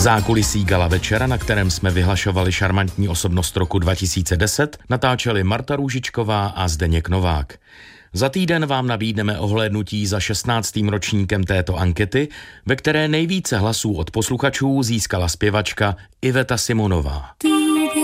Zákulisí gala večera, na kterém jsme vyhlašovali šarmantní osobnost roku 2010, natáčeli Marta Růžičková a Zdeněk Novák. Za týden vám nabídneme ohlédnutí za 16. ročníkem této ankety, ve které nejvíce hlasů od posluchačů získala zpěvačka Iveta Simonová.